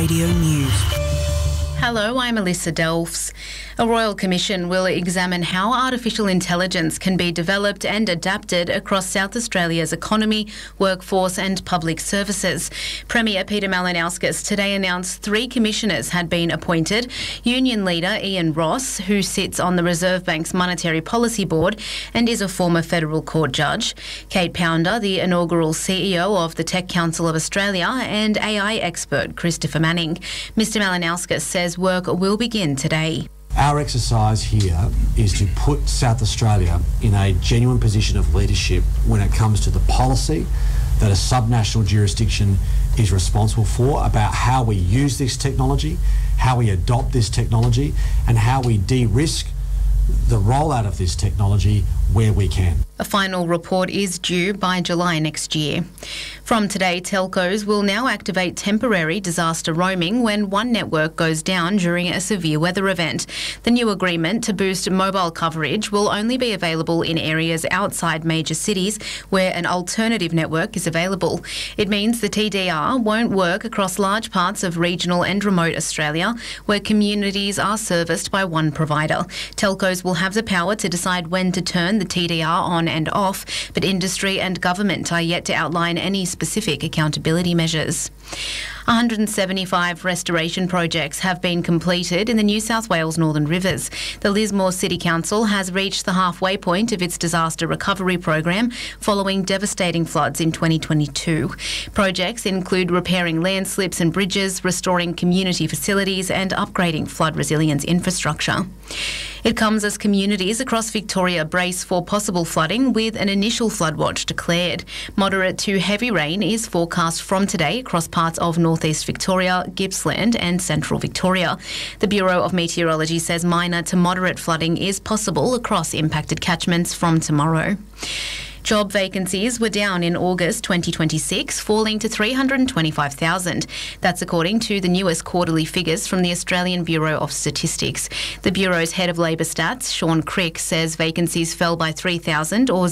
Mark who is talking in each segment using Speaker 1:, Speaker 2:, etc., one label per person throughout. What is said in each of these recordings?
Speaker 1: Radio News.
Speaker 2: Hello, I'm Alyssa Delfs. A Royal Commission will examine how artificial intelligence can be developed and adapted across South Australia's economy, workforce and public services. Premier Peter Malinauskas today announced 3 commissioners had been appointed. Union leader Ian Ross, who sits on the Reserve Bank's Monetary Policy Board and is a former federal court judge. Kate Pounder, the inaugural CEO of the Tech Council of Australia, and AI expert Christopher Manning. Mr Malinauskas says work will begin today.
Speaker 3: Our exercise here is to put South Australia in a genuine position of leadership when it comes to the policy that a subnational jurisdiction is responsible for about how we use this technology, how we adopt this technology, and how we de-risk the rollout of this technology where we can.
Speaker 2: A final report is due by July next year. From today, telcos will now activate temporary disaster roaming when one network goes down during a severe weather event. The new agreement to boost mobile coverage will only be available in areas outside major cities where an alternative network is available. It means the TDR won't work across large parts of regional and remote Australia where communities are serviced by one provider. Telcos will have the power to decide when to turn the TDR on and off, but industry and government are yet to outline any specific accountability measures. 175 restoration projects have been completed in the New South Wales Northern Rivers. The Lismore City Council has reached the halfway point of its disaster recovery program following devastating floods in 2022. Projects include repairing landslips and bridges, restoring community facilities and upgrading flood resilience infrastructure. It comes as communities across Victoria brace for possible flooding with an initial flood watch declared. Moderate to heavy rain is forecast from today across parts of northeast Victoria, Gippsland and central Victoria. The Bureau of Meteorology says minor to moderate flooding is possible across impacted catchments from tomorrow. Job vacancies were down in August 2026, falling to 325,000. That's according to the newest quarterly figures from the Australian Bureau of Statistics. The Bureau's head of Labour Stats, Sean Crick, says vacancies fell by 3,000 or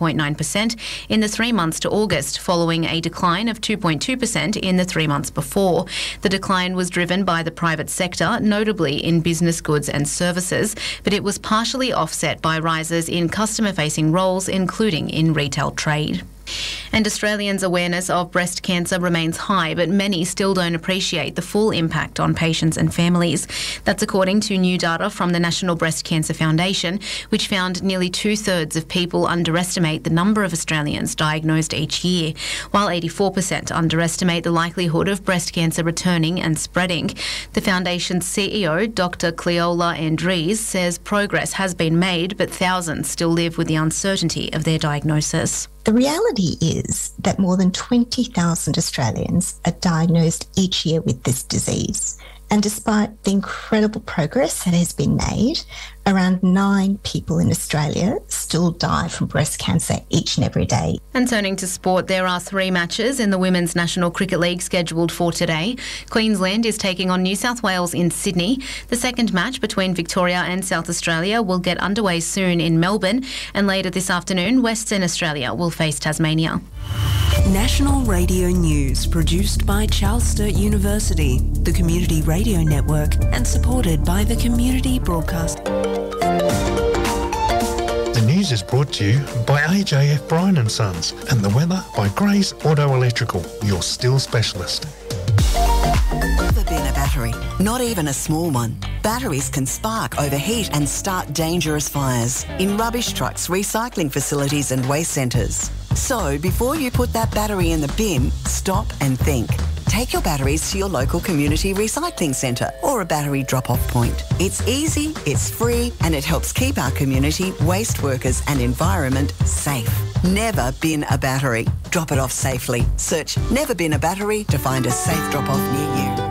Speaker 2: 0.9% in the 3 months to August, following a decline of 2.2% in the 3 months before. The decline was driven by the private sector, notably in business goods and services, but it was partially offset by rises in customer-facing roles, including in retail trade. And Australians' awareness of breast cancer remains high, but many still don't appreciate the full impact on patients and families. That's according to new data from the National Breast Cancer Foundation, which found nearly 2/3 of people underestimate the number of Australians diagnosed each year, while 84% underestimate the likelihood of breast cancer returning and spreading. The Foundation's CEO, Dr. Cleola Andries, says progress has been made, but thousands still live with the uncertainty of their diagnosis.
Speaker 4: The reality is that more than 20,000 Australians are diagnosed each year with this disease. And despite the incredible progress that has been made, around 9 people in Australia still die from breast cancer each and every day.
Speaker 2: And turning to sport, there are 3 matches in the Women's National Cricket League scheduled for today. Queensland is taking on New South Wales in Sydney. The second match between Victoria and South Australia will get underway soon in Melbourne. And later this afternoon, Western Australia will face Tasmania.
Speaker 1: National Radio News, produced by Charles Sturt University, the Community Radio Network, and supported by the Community Broadcast.
Speaker 5: The news is brought to you by AJF Bryan & Sons and the weather by Gray's Auto Electrical, your still specialist.
Speaker 6: Never been a battery, not even a small one. Batteries can spark, overheat and start dangerous fires in rubbish trucks, recycling facilities and waste centres. So before you put that battery in the bin, stop and think. Take your batteries to your local community recycling centre or a battery drop-off point. It's easy, it's free and it helps keep our community, waste workers and environment safe. Never bin a battery. Drop it off safely. Search Never Bin a Battery to find a safe drop-off near you.